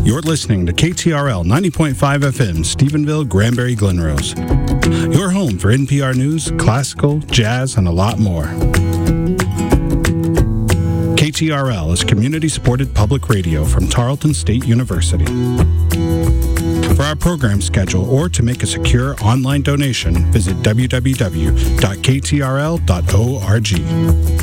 You're listening to KTRL 90.5 FM, Stephenville, Granbury, Glen Rose. Your home for NPR news, classical, jazz, and a lot more. KTRL is community-supported public radio from Tarleton State University. For our program schedule or to make a secure online donation, visit www.ktrl.org.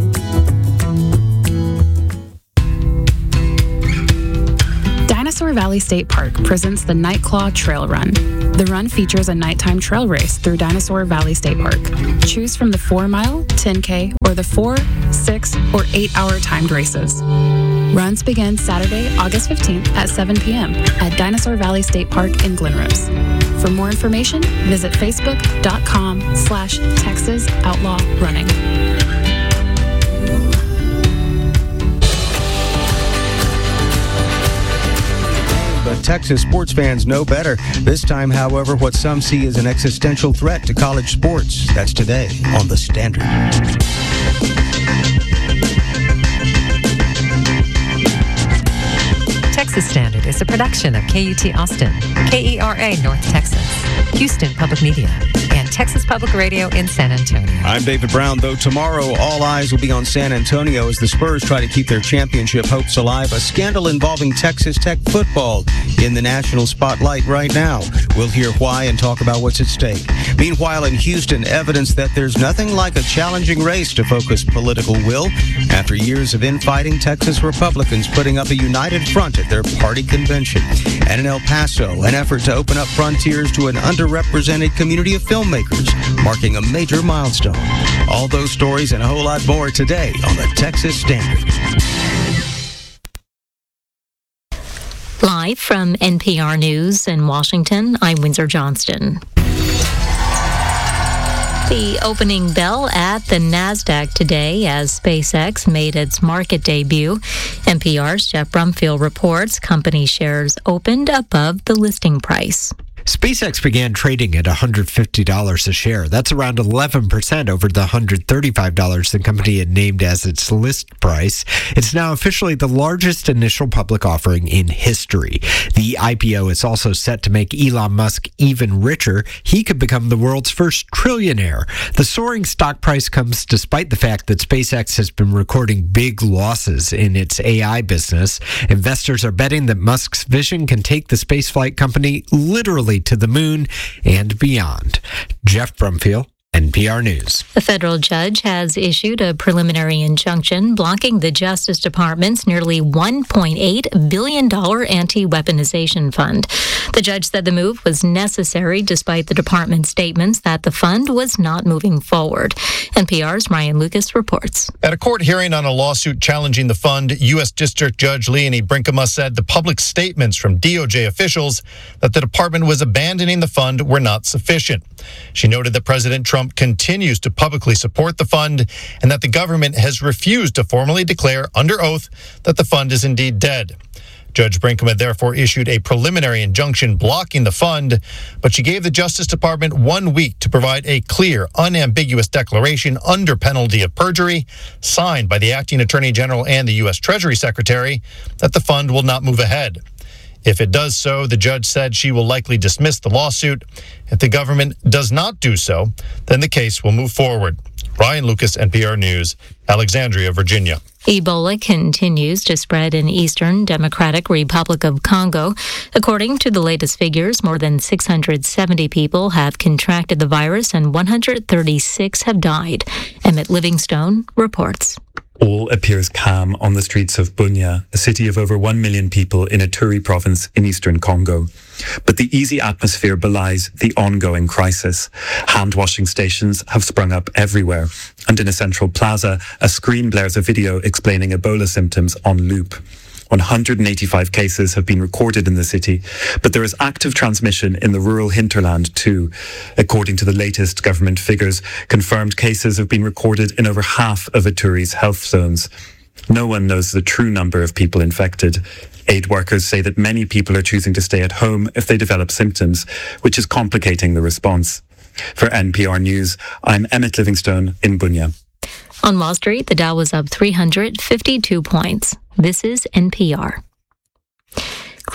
Dinosaur Valley State Park presents the Nightclaw Trail Run. The run features a nighttime trail race through Dinosaur Valley State Park. Choose from the 4-mile, 10K, or the 4, 6, or 8-hour timed races. Runs begin Saturday, August 15th at 7 p.m. at Dinosaur Valley State Park in Glen Rose. For more information, visit facebook.com/Texas Outlaw Running. But Texas sports fans know better. This time, however, what some see as an existential threat to college sports. That's today on The Standard. Texas Standard is a production of KUT Austin, KERA North Texas, Houston Public Media, and Texas Public Radio in San Antonio. I'm David Brown. Though tomorrow all eyes will be on San Antonio as the Spurs try to keep their championship hopes alive. A scandal involving Texas Tech football in the national spotlight right now. We'll hear why and talk about what's at stake. Meanwhile, in Houston, evidence that there's nothing like a challenging race to focus political will. After years of infighting, Texas Republicans putting up a united front at their party convention. And in El Paso, an effort to open up frontiers to an underrepresented community of filmmakers, marking a major milestone. All those stories and a whole lot more today on the Texas Standard. Live from NPR News in Washington, I'm Windsor Johnston. The opening bell at the NASDAQ today as SpaceX made its market debut. NPR's Jeff Brumfield reports company shares opened above the listing price. SpaceX began trading at $150 a share. That's around 11% over the $135 the company had named as its list price. It's now officially the largest initial public offering in history. The IPO is also set to make Elon Musk even richer. He could become the world's first trillionaire. The soaring stock price comes despite the fact that SpaceX has been recording big losses in its AI business. Investors are betting that Musk's vision can take the spaceflight company literally to the moon and beyond. Jeff Brumfield, NPR News. A federal judge has issued a preliminary injunction blocking the Justice Department's nearly $1.8 billion anti-weaponization fund. The judge said the move was necessary despite the department's statements that the fund was not moving forward. NPR's Ryan Lucas reports. At a court hearing on a lawsuit challenging the fund, U.S. District Judge Leonie Brinkema said the public statements from DOJ officials that the department was abandoning the fund were not sufficient. She noted that President Trump continues to publicly support the fund and that the government has refused to formally declare under oath that the fund is indeed dead. Judge Brinkema therefore issued a preliminary injunction blocking the fund, but she gave the Justice Department 1 week to provide a clear, unambiguous declaration under penalty of perjury, signed by the acting Attorney General and the U.S. Treasury Secretary, that the fund will not move ahead. If it does so, the judge said she will likely dismiss the lawsuit. If the government does not do so, then the case will move forward. Ryan Lucas, NPR News, Alexandria, Virginia. Ebola continues to spread in Eastern Democratic Republic of Congo. According to the latest figures, more than 670 people have contracted the virus and 136 have died. Emmett Livingstone reports. All appears calm on the streets of Bunia, a city of over 1 million people in Ituri province in eastern Congo. But the easy atmosphere belies the ongoing crisis. Hand-washing stations have sprung up everywhere. And in a central plaza, a screen blares a video explaining Ebola symptoms on loop. 185 cases have been recorded in the city, but there is active transmission in the rural hinterland too. According to the latest government figures, confirmed cases have been recorded in over half of Ituri's health zones. No one knows the true number of people infected. Aid workers say that many people are choosing to stay at home if they develop symptoms, which is complicating the response. For NPR News, I'm Emmett Livingstone in Bunia. On Wall Street, the Dow was up 352 points. This is NPR.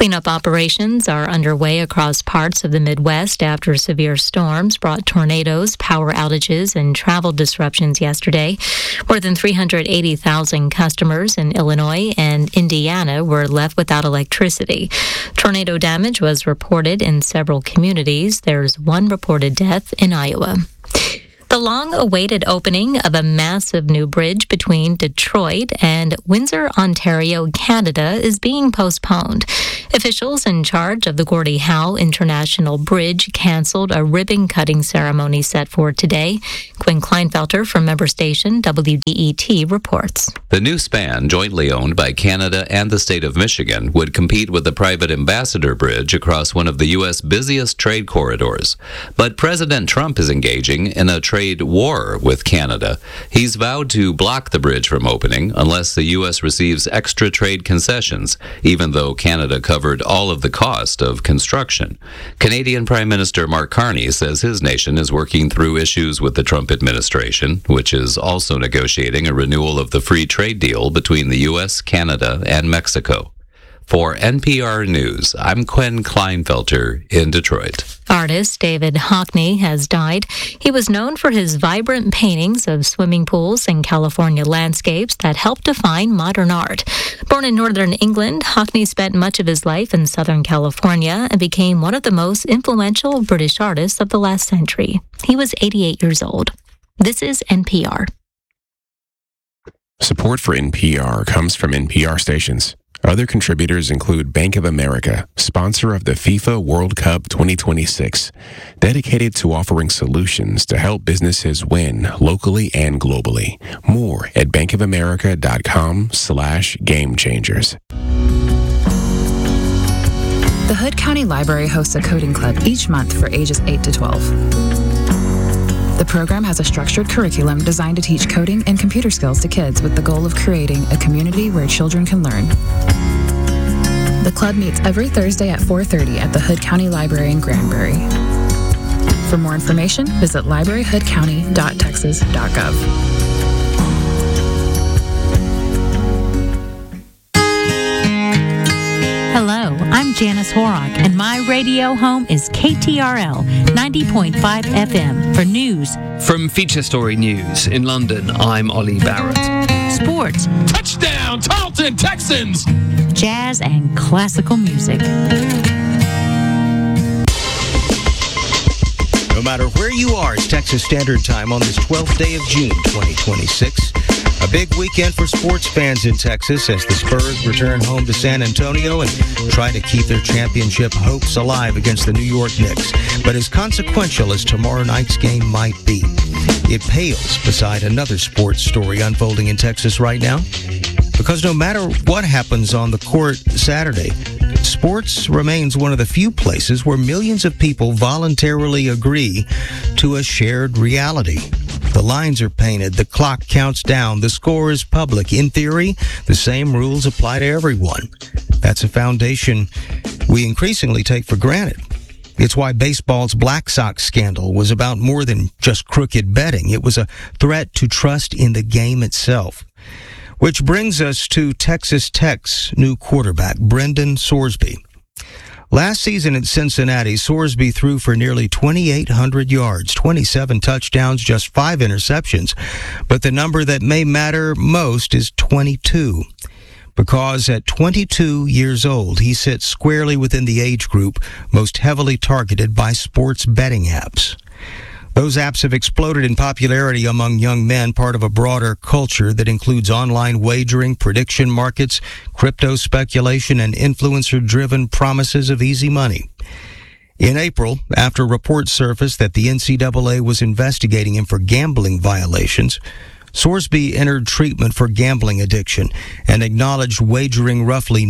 Cleanup operations are underway across parts of the Midwest after severe storms brought tornadoes, power outages, and travel disruptions yesterday. More than 380,000 customers in Illinois and Indiana were left without electricity. Tornado damage was reported in several communities. There's one reported death in Iowa. The long-awaited opening of a massive new bridge between Detroit and Windsor, Ontario, Canada is being postponed. Officials in charge of the Gordie Howe International Bridge canceled a ribbon-cutting ceremony set for today. Quinn Kleinfelter from member station WDET reports. The new span, jointly owned by Canada and the state of Michigan, would compete with the private Ambassador Bridge across one of the U.S. busiest trade corridors. But President Trump is engaging in a trade war with Canada. He's vowed to block the bridge from opening unless the U.S. receives extra trade concessions, even though Canada covered all of the cost of construction. Canadian Prime Minister Mark Carney says his nation is working through issues with the Trump administration, which is also negotiating a renewal of the free trade deal between the U.S., Canada, and Mexico. For NPR News, I'm Quinn Kleinfelter in Detroit. Artist David Hockney has died. He was known for his vibrant paintings of swimming pools and California landscapes that helped define modern art. Born in northern England, Hockney spent much of his life in Southern California and became one of the most influential British artists of the last century. He was 88 years old. This is NPR. Support for NPR comes from NPR stations. Other contributors include Bank of America, sponsor of the FIFA World Cup 2026, dedicated to offering solutions to help businesses win locally and globally. More at bankofamerica.com/gamechangers. The Hood County Library hosts a coding club each month for ages 8 to 12. The program has a structured curriculum designed to teach coding and computer skills to kids with the goal of creating a community where children can learn. The club meets every Thursday at 4:30 at the Hood County Library in Granbury. For more information, visit libraryhoodcounty.texas.gov. Hello, I'm Janice Horrock, and my radio home is KTRL 90.5 FM for news. From Feature Story News in London, I'm Ollie Barrett. Sports. Touchdown, Tarleton Texans! Jazz and classical music. No matter where you are, it's Texas Standard Time on this 12th day of June, 2026. A big weekend for sports fans in Texas as the Spurs return home to San Antonio and try to keep their championship hopes alive against the New York Knicks. But as consequential as tomorrow night's game might be, it pales beside another sports story unfolding in Texas right now. Because no matter what happens on the court Saturday, sports remains one of the few places where millions of people voluntarily agree to a shared reality. The lines are painted, the clock counts down, the score is public. In theory, the same rules apply to everyone. That's a foundation we increasingly take for granted. It's why baseball's Black Sox scandal was about more than just crooked betting. It was a threat to trust in the game itself. Which brings us to Texas Tech's new quarterback, Brendan Sorsby. Last season at Cincinnati, Sorsby threw for nearly 2,800 yards, 27 touchdowns, just 5 interceptions. But the number that may matter most is 22. Because at 22 years old, he sits squarely within the age group most heavily targeted by sports betting apps. Those apps have exploded in popularity among young men, part of a broader culture that includes online wagering, prediction markets, crypto speculation, and influencer-driven promises of easy money. In April, after reports surfaced that the NCAA was investigating him for gambling violations, Sorsby entered treatment for gambling addiction and acknowledged wagering roughly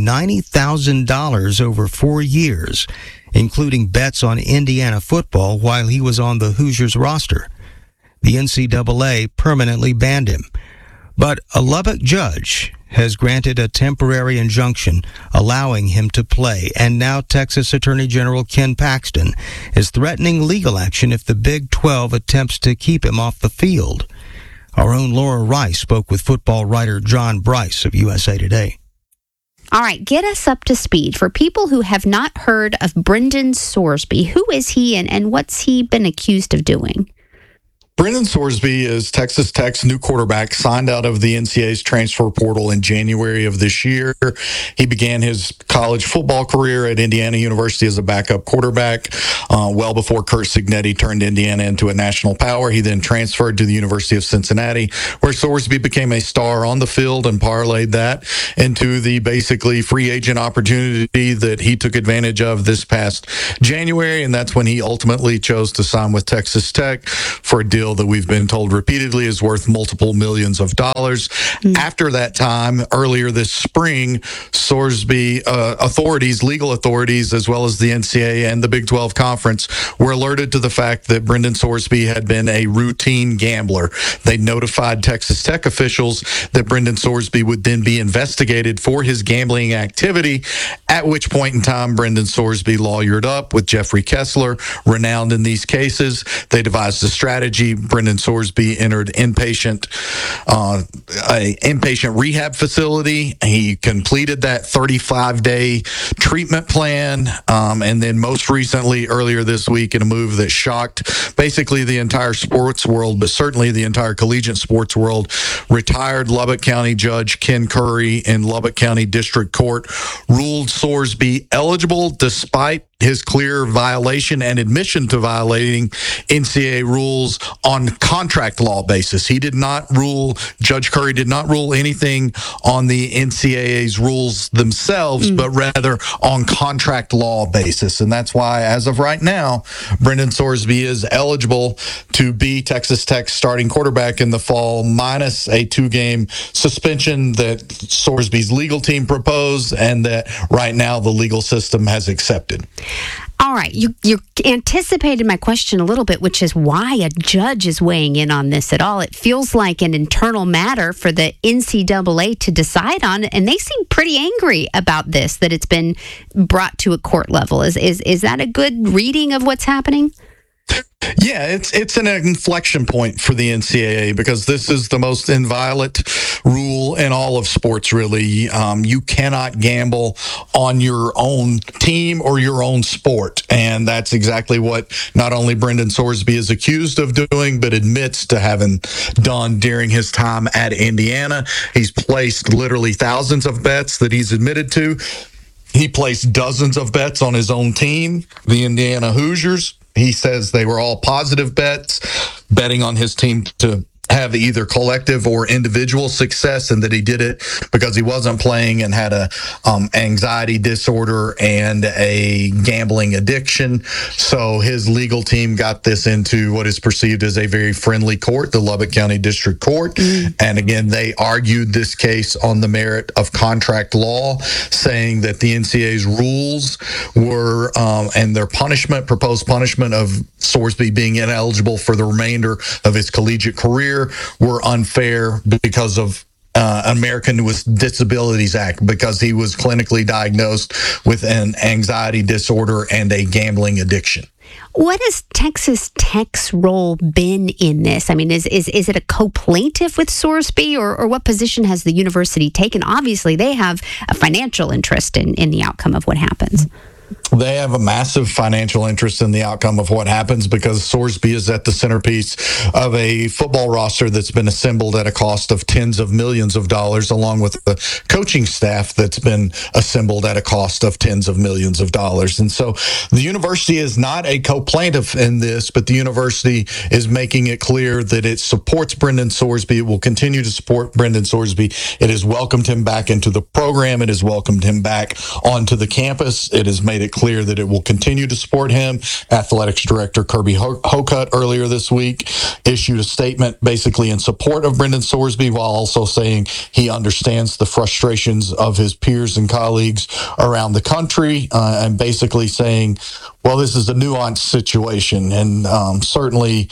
$90,000 over 4 years, including bets on Indiana football while he was on the Hoosiers roster. The NCAA permanently banned him. But a Lubbock judge has granted a temporary injunction allowing him to play, and now Texas Attorney General Ken Paxton is threatening legal action if the Big 12 attempts to keep him off the field. Our own Laura Rice spoke with football writer John Bryce of USA Today. All right, get us up to speed. For people who have not heard of Brendan Sorsby, who is he and what's he been accused of doing? Brendan Sorsby is Texas Tech's new quarterback, signed out of the NCAA's transfer portal in January of this year. He began his college football career at Indiana University as a backup quarterback, well before Curt Cignetti turned Indiana into a national power. He then transferred to the University of Cincinnati, where Sorsby became a star on the field and parlayed that into the basically free agent opportunity that he took advantage of this past January, and that's when he ultimately chose to sign with Texas Tech for a deal that we've been told repeatedly is worth multiple millions of dollars. After that time, earlier this spring, Sorsby legal authorities, as well as the NCAA and the Big 12 Conference, were alerted to the fact that Brendan Sorsby had been a routine gambler. They notified Texas Tech officials that Brendan Sorsby would then be investigated for his gambling activity, at which point in time, Brendan Sorsby lawyered up with Jeffrey Kessler, renowned in these cases. They devised a strategy. Brendan Sorsby entered inpatient rehab facility. He completed that 35-day treatment plan, and then most recently, earlier this week, in a move that shocked basically the entire sports world, but certainly the entire collegiate sports world, retired Lubbock County Judge Ken Curry in Lubbock County District Court ruled Sorsby eligible despite his clear violation and admission to violating NCAA rules on contract law basis. Judge Curry did not rule anything on the NCAA's rules themselves, but rather on contract law basis. And that's why, as of right now, Brendan Sorsby is eligible to be Texas Tech's starting quarterback in the fall, minus a 2-game suspension that Sorsby's legal team proposed and that right now the legal system has accepted. All right, you anticipated my question a little bit, which is why a judge is weighing in on this at all. It feels like an internal matter for the NCAA to decide on, and they seem pretty angry about this, that it's been brought to a court level. Is that a good reading of what's happening? Yeah, it's an inflection point for the NCAA because this is the most inviolate rule in all of sports, really. You cannot gamble on your own team or your own sport. And that's exactly what not only Brendan Sorsby is accused of doing, but admits to having done during his time at Indiana. He's placed literally thousands of bets that he's admitted to. He placed dozens of bets on his own team, the Indiana Hoosiers. He says they were all positive bets, betting on his team to have either collective or individual success, and that he did it because he wasn't playing and had a anxiety disorder and a gambling addiction. So his legal team got this into what is perceived as a very friendly court, the Lubbock County District Court. And again, they argued this case on the merit of contract law, saying that the NCAA's rules were, and their proposed punishment of Sorsby being ineligible for the remainder of his collegiate career were unfair because of American with Disabilities Act, because he was clinically diagnosed with an anxiety disorder and a gambling addiction. What has Texas Tech's role been in this? I mean, is it a co-plaintiff with Sorsby, or what position has the university taken? Obviously, they have a financial interest in the outcome of what happens. They have a massive financial interest in the outcome of what happens because Sorsby is at the centerpiece of a football roster that's been assembled at a cost of tens of millions of dollars, along with the coaching staff that's been assembled at a cost of tens of millions of dollars. And so the university is not a co-plaintiff in this, but the university is making it clear that it supports Brendan Sorsby. It will continue to support Brendan Sorsby. It has welcomed him back into the program. It has welcomed him back onto the campus. It has made it clear that it will continue to support him. Athletics Director Kirby Hocutt earlier this week issued a statement basically in support of Brendan Sorsby, while also saying he understands the frustrations of his peers and colleagues around the country, and basically saying, well, this is a nuanced situation, and certainly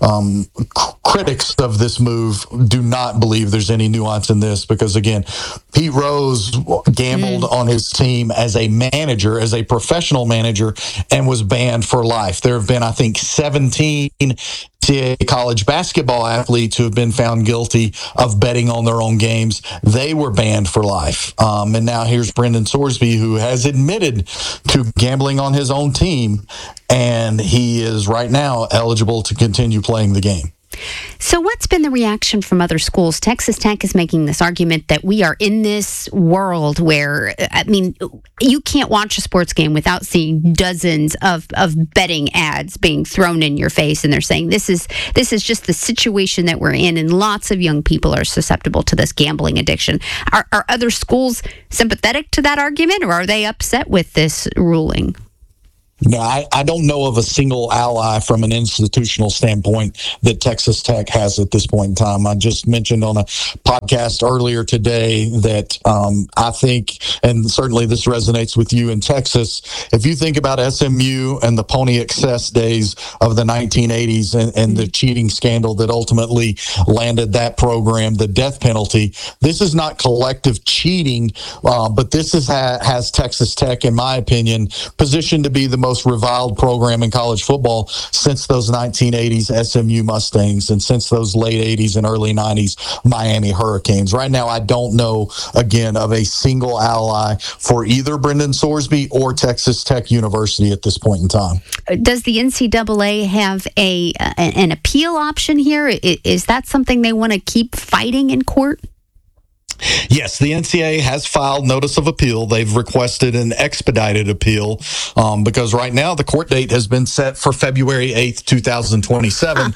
critics of this move do not believe there's any nuance in this because, again, Pete Rose gambled on his team as a manager, as a professional manager, and was banned for life. There have been, I think, 17 NCAA college basketball athletes who have been found guilty of betting on their own games. They were banned for life. And now here's Brendan Sorsby, who has admitted to gambling on his own team, and he is right now eligible to continue playing the game. So what's been the reaction from other schools? Texas Tech is making this argument that we are in this world where, I mean, you can't watch a sports game without seeing dozens of betting ads being thrown in your face. And they're saying this is just the situation that we're in, and lots of young people are susceptible to this gambling addiction. Are other schools sympathetic to that argument, or are they upset with this ruling? No, I don't know of a single ally from an institutional standpoint that Texas Tech has at this point in time. I just mentioned on a podcast earlier today that I think, and certainly this resonates with you in Texas, if you think about SMU and the Pony Excess days of the 1980s and the cheating scandal that ultimately landed that program, the death penalty, this is not collective cheating, but this has Texas Tech, in my opinion, positioned to be the most reviled program in college football since those 1980s SMU Mustangs and since those late 80s and early 90s Miami Hurricanes. Right now, I don't know, again, of a single ally for either Brendan Sorsby or Texas Tech University at this point in time. Does the NCAA have an appeal option here? Is that something they want to keep fighting in court? Yes, the NCAA has filed notice of appeal. They've requested an expedited appeal because right now the court date has been set for February 8th, 2027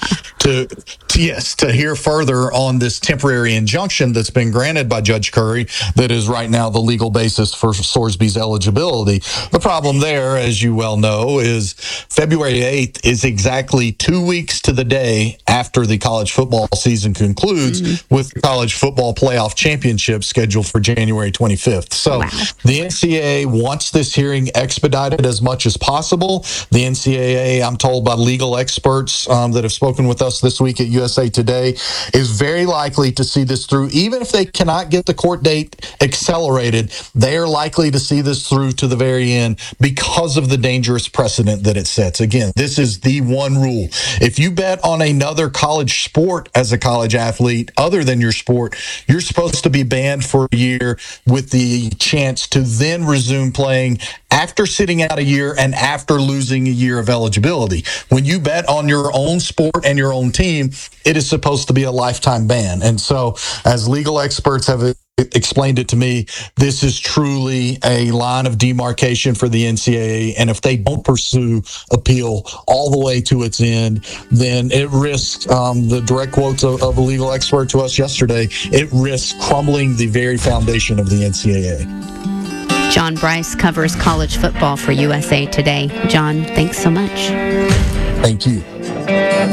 to hear further on this temporary injunction that's been granted by Judge Curry that is right now the legal basis for Sorsby's eligibility. The problem there, as you well know, is February 8th is exactly 2 weeks to the day after the college football season concludes with the college football playoff championship scheduled for January 25th. So the NCAA wants this hearing expedited as much as possible. The NCAA, I'm told by legal experts that have spoken with us this week at USA Today, is very likely to see this through. Even if they cannot get the court date accelerated, they are likely to see this through to the very end because of the dangerous precedent that it sets. Again, this is the one rule. If you bet on another college sport as a college athlete other than your sport, you're supposed to be banned for a year with the chance to then resume playing after sitting out a year and after losing a year of eligibility. When you bet on your own sport and your own team, it is supposed to be a lifetime ban. And so, as legal experts have explained it to me, this is truly a line of demarcation for the NCAA, and if they don't pursue appeal all the way to its end, then it risks, the direct quotes of a legal expert to us yesterday, it risks crumbling the very foundation of the NCAA. John Bryce covers college football for USA Today. John, thanks so much. Thank you.